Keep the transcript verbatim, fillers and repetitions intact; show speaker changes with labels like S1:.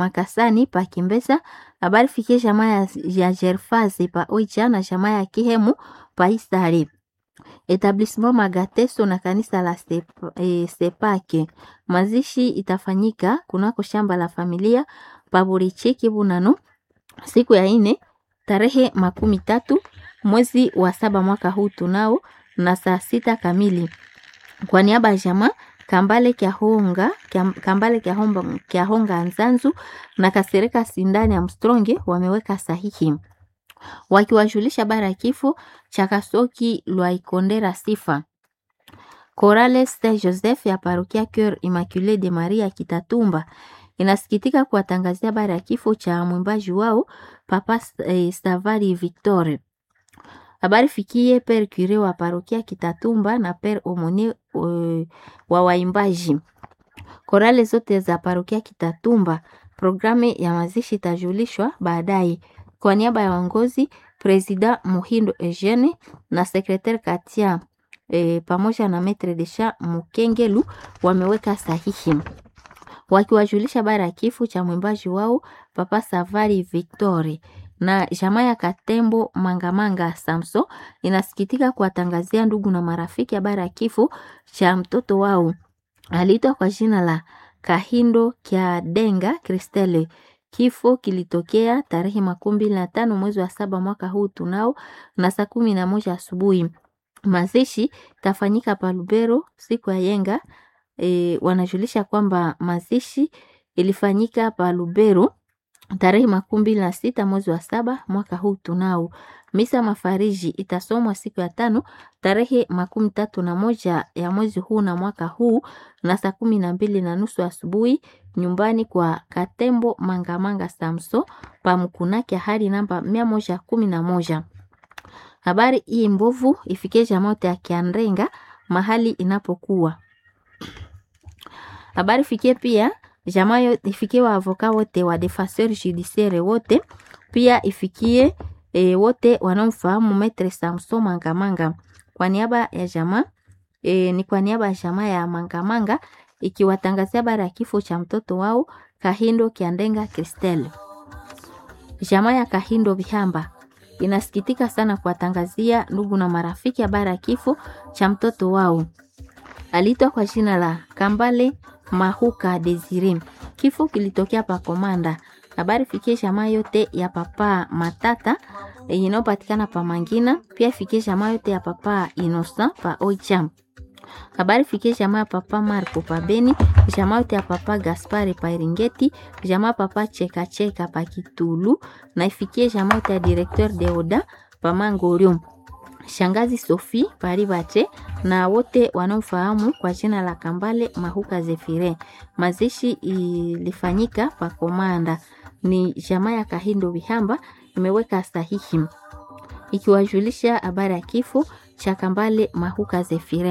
S1: Makasani pa Kimbesa. Habari fikie jamaa ya, ya Jerfazi pa Oicha na jamaa ya Kihemu pa Isari. Etablissement Magateso na kanisa la Sep, e, Sepake. Mazishi itafanyika kunako shamba la familia Paburichi Kibunano siku ya ine tarehe makumi tatu mwezi wa saba mwaka huu tunao na saa sita kamili. Kwa niaba ya jamaa Kambale Kiahonga, Kambale Kiahomba Kiahonga Nzanzu na Kasereka Sindani Armstrong wameweka sahihi wakiwajulisha bara ya kifo cha Kasoki Lwaikondera Sifa. Chorale Saint Joseph ya parokia Cœur Immaculée de Maria Kitatumba inasikitika kuwatangazia bara ya kifo cha mwimbaji wao Papa eh, Savari Victor. Habari fikie Père Cure wa parokia Kitatumba na Père Omone uh, wa waimbaji. Chorale zote za parokia Kitatumba, programu ya mazishi itajulishwa baadaye. Kwa niaba ya wangozi, President Muhindo Eugene na Secretaire Katia e, pamoja na Maître de Champ Mukengelu wameweka sahihi wakiwajulisha bara ya kifo cha mwimbaji wao Papa Savari Victory. Na jamaa ya Katembo Mangamanga Samso inasikitika kuwatangazia ndugu na marafiki habari ya kifo cha mtoto wao aliitwa kwa jina la Kahindo Kya Denga Kristele. Kifo kilitokea tarehe makumi mbili na tano mwezi wa saba mwaka huu tunao na saa kumi na moja asubuhi. Mazishi tafanyika pa Lubero siku ya yenga. E, wanajulisha kwamba mazishi ilifanyika pa Lubero tarehe makumi mbili na sita mwezi wa saba mwaka huu tunao. Misa mafariji itasomwa siku ya tano tarehe makumi tatu na moja ya mwezi huu na mwaka huu na saa kumi na mbili na nusu asubuhi nyumbani kwa Katembo Mangamanga Samso pa Mkunaki hadi namba mia moja kumi na moja. Habari hii mbovu ifikie jamaa ya Kianrenga mahali inapokuwa. Habari fikie pia jamaa ifikie wa avoka wote wa defenseur judiciaire wote, pia ifikie e, wote wanaomfahamu Maître Samson Mangamanga. Kwa niaba ya jamaa e, ni kwa niaba ya jamaa ya Mangamanga ikiwatangazia habari ya kifo cha mtoto wao Kahindo Kiandenga Christelle. Jamaa ya Kahindo Bihamba inasikitika sana kuwatangazia ndugu na marafiki habari ya kifo cha mtoto wao aliitwa kwa jina la Kambale Mahuka Desire. Kifo kilitokea pa Komanda. Habari fikie jamaa yote ya Papa Matata e, inayopatikana pa Mangina, pia fikie jamaa yote ya Papa Innocent pa Oicham. Habari fikie jamaa ya Papa Marco pa Beni, jamaa yote ya Papa Gaspare pa Iringeti, jamaa Papa Cheka Cheka pa Kitulu na ifikie jamaa yote ya Directeur de Oda pa Mangorium. Shangazi Sophie Paribate na wote wanaofahamu kwa jina la Kambale Mahuka Zefire. Mazishi ilifanyika pa Komanda. Ni jamaa ya Kahindo Bihamba imeweka sahihi ikiwajulisha habari ya kifo cha Kambale Mahuka Zefire.